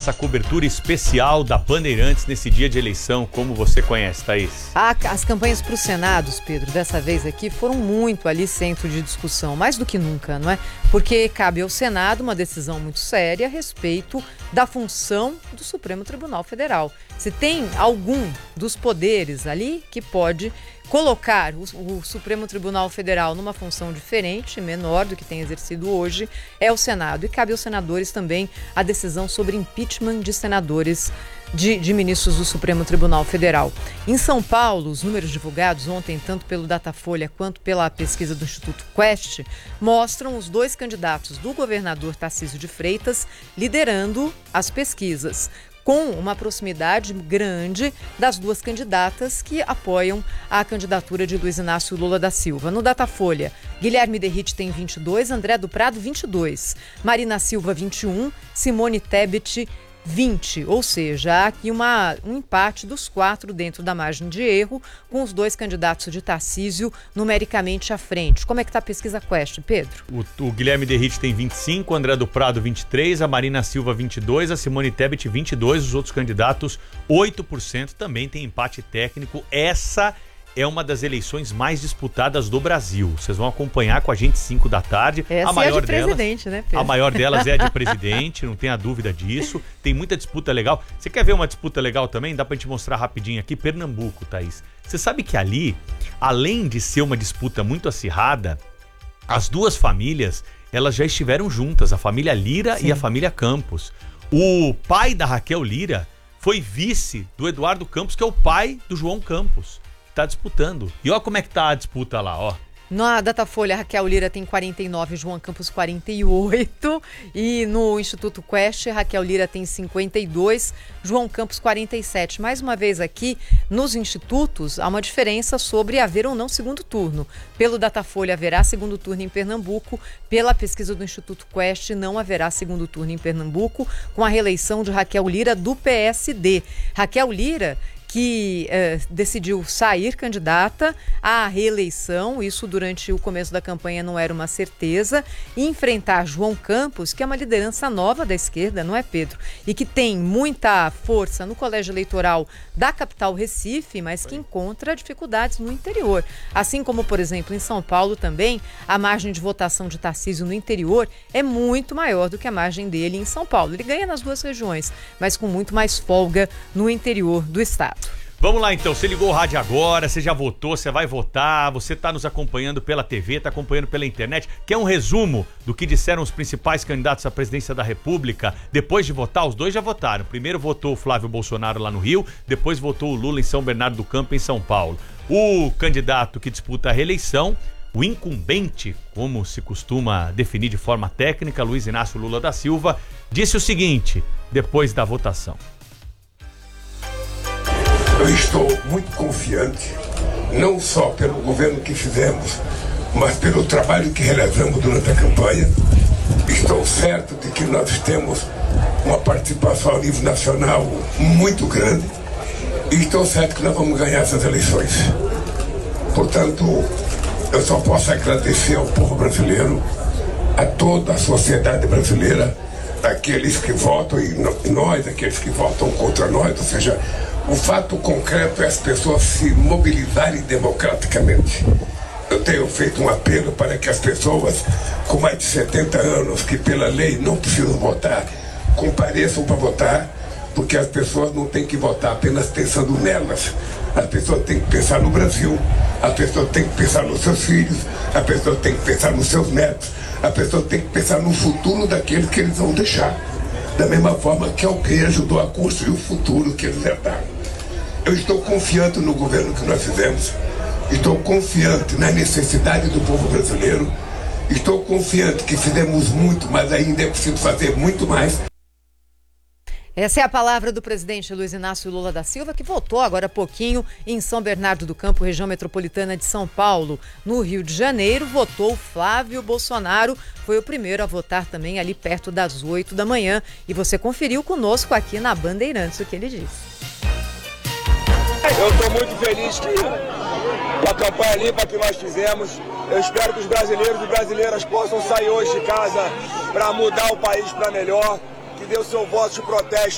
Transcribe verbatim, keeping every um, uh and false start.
nossa cobertura especial da Bandeirantes nesse dia de eleição, como você conhece, Thaís? Ah, as campanhas para os senados, Pedro, dessa vez aqui, foram muito ali centro de discussão, mais do que nunca, não é? Porque cabe ao Senado uma decisão muito séria a respeito da função do Supremo Tribunal Federal. Se tem algum dos poderes ali que pode colocar o, o Supremo Tribunal Federal numa função diferente, menor do que tem exercido hoje, é o Senado. E cabe aos senadores também a decisão sobre impeachment de senadores, de, de ministros do Supremo Tribunal Federal. Em São Paulo, os números divulgados ontem, tanto pelo Datafolha quanto pela pesquisa do Instituto Quest, mostram os dois candidatos do governador Tarcísio de Freitas liderando as pesquisas, com uma proximidade grande das duas candidatas que apoiam a candidatura de Luiz Inácio Lula da Silva. No Datafolha, Guilherme Derrite tem vinte e dois, André do Prado vinte e dois, Marina Silva vinte e um, Simone Tebet vinte, ou seja, há aqui uma, um empate dos quatro dentro da margem de erro, com os dois candidatos de Tarcísio numericamente à frente. Como é que está a pesquisa Quest, Pedro? O, o Guilherme Derrite tem vinte e cinco, o André do Prado vinte e três, a Marina Silva vinte e dois, a Simone Tebet vinte e dois, os outros candidatos oito por cento, também tem empate técnico. Essa é uma das eleições mais disputadas do Brasil. Vocês vão acompanhar com a gente cinco da tarde. Essa a maior é a de delas, presidente, né, Pedro? A maior delas é a de presidente, não tenha dúvida disso. Tem muita disputa legal. Você quer ver uma disputa legal também? Dá pra gente mostrar rapidinho aqui. Pernambuco, Thaís. Você sabe que ali, além de ser uma disputa muito acirrada, as duas famílias, elas já estiveram juntas, a família Lira Sim. e a família Campos. O pai da Raquel Lira foi vice do Eduardo Campos, que é o pai do João Campos. Tá disputando. E olha como é que tá a disputa lá, ó. Na Datafolha, Raquel Lira tem quarenta e nove, João Campos quarenta e oito. E no Instituto Quest, Raquel Lira tem cinquenta e dois, João Campos quarenta e sete. Mais uma vez aqui, nos institutos, há uma diferença sobre haver ou não segundo turno. Pelo Datafolha, haverá segundo turno em Pernambuco. Pela pesquisa do Instituto Quest, não haverá segundo turno em Pernambuco, com a reeleição de Raquel Lira do P S D. Raquel Lira, que eh, decidiu sair candidata à reeleição, isso durante o começo da campanha não era uma certeza, e enfrentar João Campos, que é uma liderança nova da esquerda, não é, Pedro? E que tem muita força no colégio eleitoral da capital Recife, mas que encontra dificuldades no interior. Assim como, por exemplo, em São Paulo também, a margem de votação de Tarcísio no interior é muito maior do que a margem dele em São Paulo. Ele ganha nas duas regiões, mas com muito mais folga no interior do estado. Vamos lá então, você ligou o rádio agora, você já votou, você vai votar, você está nos acompanhando pela T V, está acompanhando pela internet. Quer um resumo do que disseram os principais candidatos à presidência da República depois de votar? Os dois já votaram. Primeiro votou o Flávio Bolsonaro lá no Rio, depois votou o Lula em São Bernardo do Campo, em São Paulo. O candidato que disputa a reeleição, o incumbente, como se costuma definir de forma técnica, Luiz Inácio Lula da Silva, disse o seguinte, depois da votação. Eu estou muito confiante, não só pelo governo que fizemos, mas pelo trabalho que realizamos durante a campanha. Estou certo de que nós temos uma participação a nível nacional muito grande e estou certo que nós vamos ganhar essas eleições. Portanto, eu só posso agradecer ao povo brasileiro, a toda a sociedade brasileira, aqueles que votam e nós, aqueles que votam contra nós, ou seja, o fato concreto é as pessoas se mobilizarem democraticamente. Eu tenho feito um apelo para que as pessoas com mais de setenta anos, que pela lei não precisam votar, compareçam para votar, porque as pessoas não têm que votar apenas pensando nelas. As pessoas têm que pensar no Brasil, as pessoas têm que pensar nos seus filhos, as pessoas têm que pensar nos seus netos, as pessoas têm que pensar no futuro daqueles que eles vão deixar. Da mesma forma que alguém ajudou a construir o futuro que eles herdaram. Eu estou confiante no governo que nós fizemos, estou confiante na necessidade do povo brasileiro, estou confiante que fizemos muito, mas ainda é preciso fazer muito mais. Essa é a palavra do presidente Luiz Inácio Lula da Silva, que votou agora há pouquinho em São Bernardo do Campo, região metropolitana de São Paulo. No Rio de Janeiro, votou Flávio Bolsonaro, foi o primeiro a votar também ali perto das oito da manhã. E você conferiu conosco aqui na Bandeirantes o que ele disse. Eu estou muito feliz que, com a campanha limpa que nós fizemos, eu espero que os brasileiros e brasileiras possam sair hoje de casa para mudar o país para melhor, que dê o seu voto de protesto